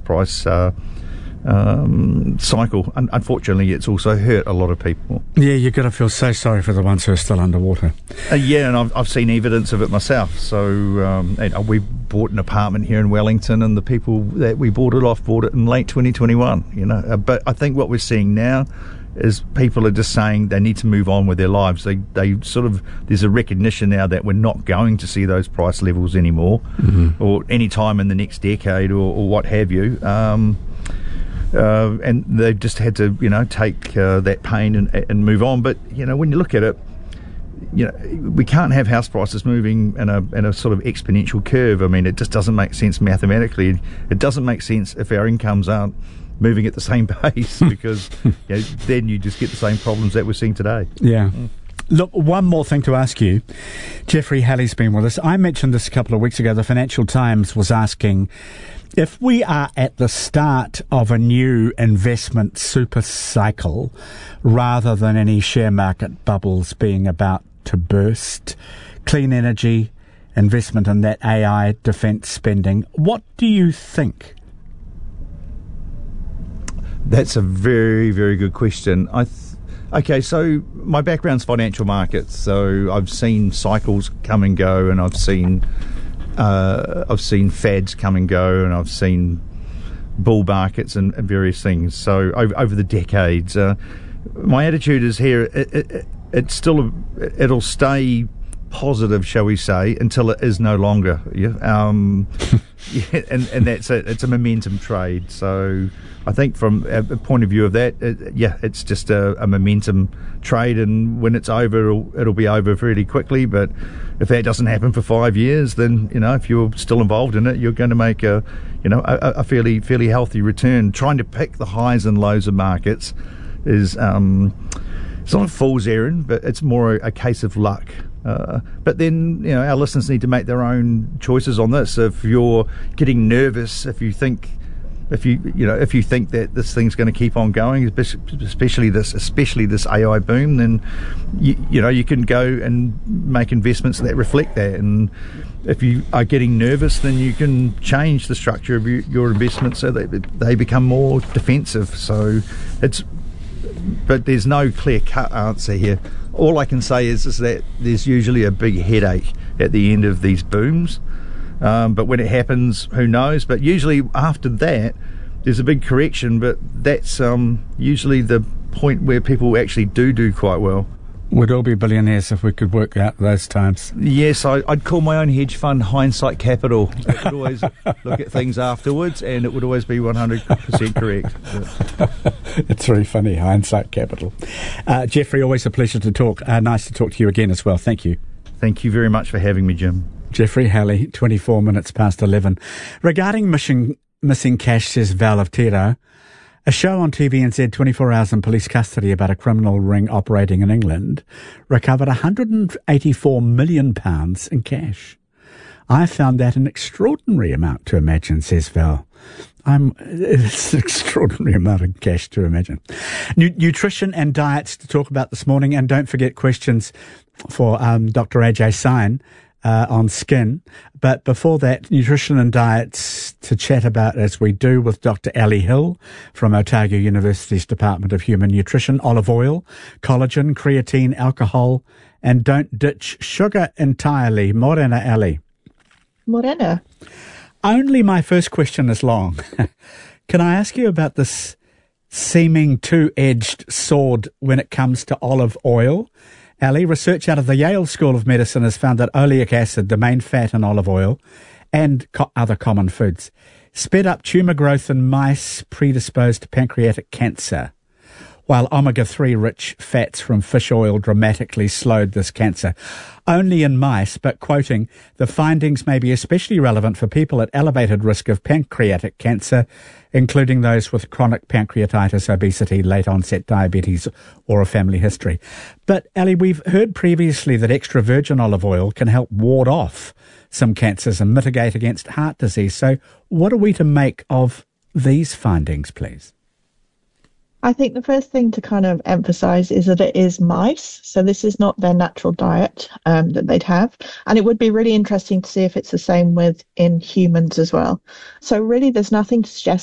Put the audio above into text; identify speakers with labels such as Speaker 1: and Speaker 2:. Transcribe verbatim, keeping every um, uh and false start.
Speaker 1: price uh, um, cycle. Un- unfortunately, it's also hurt a lot of people.
Speaker 2: Yeah, you've got to feel so sorry for the ones who are still underwater.
Speaker 1: Uh, yeah, and I've, I've seen evidence of it myself. So um, and, uh, we bought an apartment here in Wellington, and the people that we bought it off bought it in late twenty twenty-one. You know, uh, but I think what we're seeing now is people are just saying they need to move on with their lives. They they sort of, there's a recognition now that we're not going to see those price levels anymore, mm-hmm. or any time in the next decade, or, or what have you. Um, uh, and they've just had to, you know, take uh, that pain and, and move on. But you know, when you look at it, you know, we can't have house prices moving in a in a sort of exponential curve. I mean, it just doesn't make sense mathematically. It doesn't make sense if our incomes aren't moving at the same pace, because you know, then you just get the same problems that we're seeing today.
Speaker 2: Yeah. Mm. Look, one more thing to ask you. Jeffrey Halley's been with us. I mentioned this a couple of weeks ago. The Financial Times was asking if we are at the start of a new investment super cycle rather than any share market bubbles being about to burst. Clean energy, investment in that A I, defence spending. What do you think?
Speaker 1: That's a very, very good question. I th- okay, so my background's financial markets, so I've seen cycles come and go, and I've seen uh, I've seen fads come and go, and I've seen bull markets and, and various things. So over, over the decades, uh, my attitude is here. It, it, it's still a, it'll stay positive, shall we say, until it is no longer. Yeah, um, yeah, and and that's it. It's a momentum trade. So I think from a point of view of that, it, yeah, it's just a, a momentum trade, and when it's over, it'll, it'll be over fairly quickly. But if that doesn't happen for five years, then you know, if you're still involved in it, you're going to make a, you know, a, a fairly fairly healthy return. Trying to pick the highs and lows of markets is um, it's not a fool's errand, but it's more a, a case of luck. Uh, but then, you know, our listeners need to make their own choices on this. If you're getting nervous, if you think, if you, you know, if you think that this thing's going to keep on going, especially this, especially this A I boom, then you, you know, you can go and make investments that reflect that. And if you are getting nervous, then you can change the structure of your, your investments so that they become more defensive. So it's, but there's no clear-cut answer here. All I can say is, is that there's usually a big headache at the end of these booms. Um, but when it happens, who knows? But usually after that, there's a big correction, but that's um, usually the point where people actually do do quite well.
Speaker 2: We'd all be billionaires if we could work out those times.
Speaker 1: Yes, I, I'd call my own hedge fund Hindsight Capital. It would always look at things afterwards, and it would always be one hundred percent correct.
Speaker 2: It's really funny, Hindsight Capital. Uh, Jeffrey, always a pleasure to talk. Uh, nice to talk to you again as well. Thank you.
Speaker 1: Thank you very much for having me, Jim.
Speaker 2: Jeffrey Halley, twenty-four minutes past eleven. Regarding missing, missing cash, says Val of Tero, a show on T V N Z twenty-four hours in police custody about a criminal ring operating in England recovered one hundred eighty-four million pounds in cash. I found that an extraordinary amount to imagine, says Val. I'm, it's an extraordinary amount of cash to imagine. Nu- nutrition and diets to talk about this morning, and don't forget questions for um, Doctor A J Sine uh, on skin. But before that, nutrition and diets to chat about, as we do, with Doctor Ali Hill from Otago University's Department of Human Nutrition. Olive oil, collagen, creatine, alcohol, and don't ditch sugar entirely. Morena, Ali.
Speaker 3: Morena.
Speaker 2: Only my first question is long. Can I ask you about this seeming two-edged sword when it comes to olive oil? Ali, research out of the Yale School of Medicine has found that oleic acid, the main fat in olive oil, and co- other common foods, sped up tumour growth in mice predisposed to pancreatic cancer, while omega three rich fats from fish oil dramatically slowed this cancer. Only in mice, but quoting, the findings may be especially relevant for people at elevated risk of pancreatic cancer, including those with chronic pancreatitis, obesity, late-onset diabetes, or a family history. But, Ali, we've heard previously that extra virgin olive oil can help ward off some cancers and mitigate against heart disease. So what are we to make of these findings, please?
Speaker 3: I think the first thing to kind of emphasise is that it is mice, so this is not their natural diet um, that they'd have, and it would be really interesting to see if it's the same with in humans as well. So really there's nothing to suggest